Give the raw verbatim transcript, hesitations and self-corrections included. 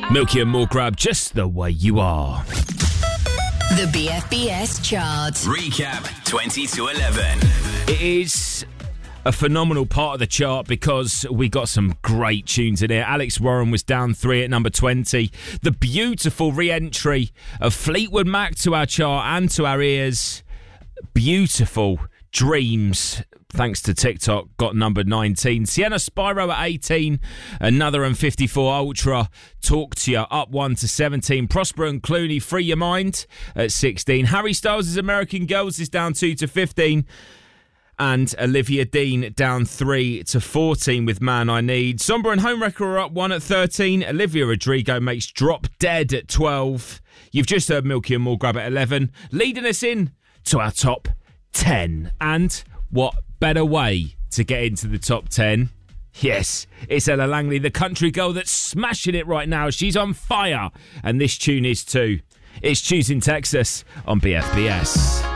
Milky and More Grab, just the way you are. The B F B S chart. Recap twenty to eleven. It is a phenomenal part of the chart because we got some great tunes in here. Alex Warren was down three at number twenty. The beautiful re-entry of Fleetwood Mac to our chart and to our ears. Beautiful Dreams, thanks to TikTok, got number nineteen. Sienna Spyro at eighteen. Another and fifty-four Ultra, Talk to You, up one to seventeen. Prosper and Clooney, Free Your Mind at sixteen. Harry Styles' American Girls is down two to fifteen. And Olivia Dean down three to fourteen with Man I Need. Sombra and Homewrecker are up one at thirteen. Olivia Rodrigo makes Drop Dead at twelve. You've just heard Milky and More Grab at eleven. Leading us in to our top ten. And what better way to get into the top ten? Yes, it's Ella Langley, the country girl that's smashing it right now. She's on fire. And this tune is too. It's Choosing Texas on B F B S.